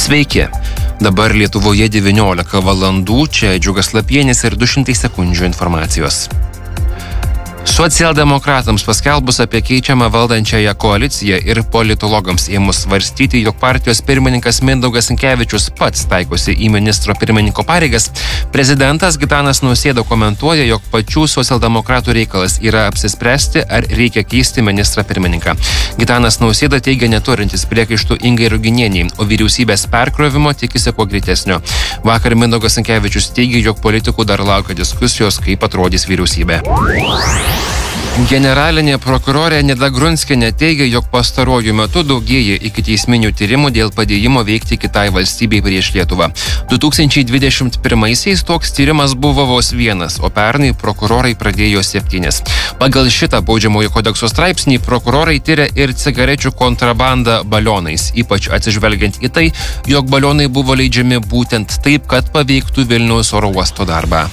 Sveiki. Dabar Lietuvoje 19 valandų, čia Džiugas Lapienis ir 200 sekundžių informacijos. Socialdemokratams paskelbus apie keičiamą valdančiąją koaliciją ir politologams ėmus svarstyti, jog partijos pirmininkas Mindaugas Sinkevičius pats taikosi į ministro pirmininko pareigas, prezidentas Gitanas Nausėda komentuoja, jog pačių socialdemokratų reikalas yra apsispręsti, ar reikia keisti ministrą pirmininką. Gitanas Nausėda teigia neturintis priekaištų Ingai Ruginienei, o vyriausybės perkrovimo tikisi kuo greitesnio. Vakar Mindaugas Sinkevičius teigia, jog politikų dar laukia diskusijos, kaip atrodys vyriausybė. Generalinė prokurorė Nida Grunskienė teigia, jog pastaruoju metu daugėja ikiteisminių tyrimų dėl padėjimo veikti kitai valstybei prieš Lietuvą. 2021-aisiais toks tyrimas buvo vos vienas, o pernai prokurorai pradėjo 7. Pagal šitą baudžiamojo kodekso straipsnį prokurorai tyria ir cigarečių kontrabandą balionais, ypač atsižvelgiant į tai, jog balionai buvo leidžiami būtent taip, kad paveiktų Vilniaus oro uosto darbą.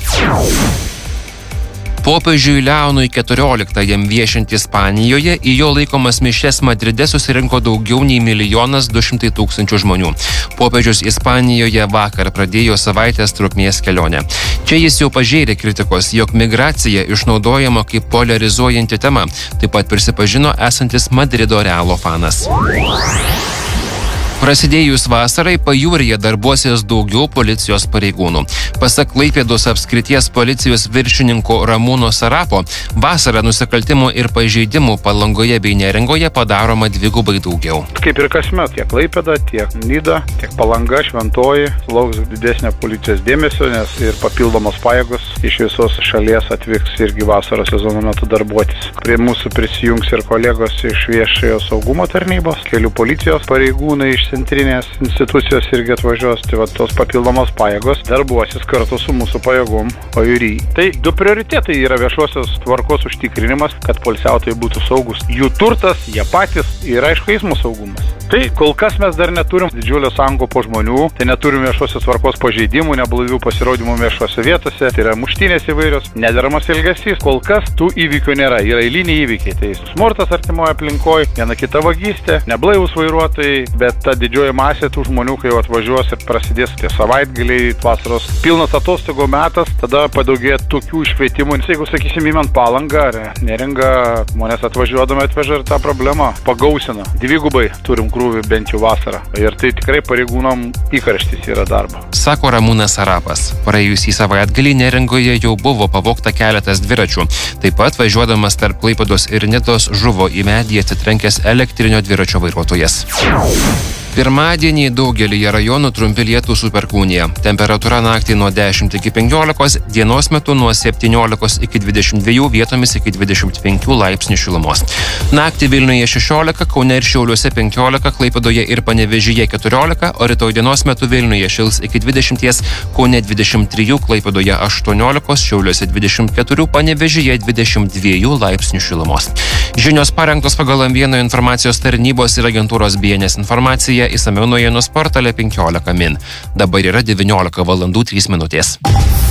Popiežiui Leonui XIV viešint Ispanijoje į jo laikomas mišias Madride susirinko daugiau nei 1 200 000 žmonių. Popiežius Ispanijoje vakar pradėjo savaitės trukmės kelionę. Čia jis jau pažėrė kritikos, jog migracija išnaudojama kaip polarizuojanti tema. Taip pat prisipažino esantis Madrido Realo fanas. Prasidėjus vasarai pajūryje darbuosies daugiau policijos pareigūnų. Pasak Klaipėdos apskrities policijos viršininko Ramūno Sarapo, vasarą nusikaltimų ir pažeidimų Palangoje bei Neringoje padaroma dvigubai daugiau. Kaip ir kasmet, tiek Klaipėda, tiek Nida, tiek Palanga, Šventoji lauks didesnio policijos dėmesio, nes ir papildomos pajėgos iš visos šalies atvyks irgi vasaros sezono metu darbuotis. Prie mūsų prisijungs ir kolegos iš viešojo saugumo tarnybos, kelių policijos pareigūnai iš centrinės institucijos irgi atvažiuos, tai va tos papildomos pajėgos darbuosis kartu su mūsų pajėgom pajūry. Tai du prioritetai yra viešosios tvarkos užtikrinimas, kad poilsiautojai būtų saugus. Jų turtas, jie patys ir aišku eismo saugumas. Tai kol kas mes dar neturim didžiulio sankopo žmonių, tai neturim viešosios tvarkos pažeidimų, neblaivių pasirodymų viešose vietose, tai yra muštynės įvairios, nederamas elgesys. Kol kas tų įvykių nėra, yra eiliniai įvykiai, tai smurtas artimoje aplinkoje, viena kita vagystė, neblaivūs vairuotojai, bet ta didžioji masė tų žmonių, kai atvažiuos ir prasidės tie savaitgaliai, vasaros pilnas atostogų metas, tada padaugėja tokių iškvietimų. Jeigu sakysim įmant Palangą ar Neringą, žmonės atvažiuodami atveža ir tą problemą pagausina. Dvigubai turim krūvį bent jau vasarą. Ir tai tikrai pareigūnam įkarštis yra darbo. Sako Ramūnas Sarapas. Praėjusį savaitgalį Neringoje jau buvo pavogta keletas dviračių. Taip pat važiuodamas tarp Klaipėdos ir Nidos žuvo į medį atsitrenkęs elektrinio dviračio vairuotojas. Pirmadienį daugelyje rajonų trumpi lietūs su perkūnija. Temperatūra naktį nuo 10 iki 15, dienos metu nuo 17 iki 22, vietomis iki 25 laipsnių šilumos. Naktį Vilniuje 16, Kaune ir Šiauliuose 15, Klaipėdoje ir Panevėžyje 14, o rytoj dienos metu Vilniuje šils iki 20, Kaune 23, Klaipėdoje 18, Šiauliuose 24, Panevėžyje 22 laipsnių šilumos. Žinios parengtos pagal M1 informacijos tarnybos ir agentūros BNS informaciją. Įsamiau naujienų portale 15 min. Dabar yra 19 valandų 3 minutės.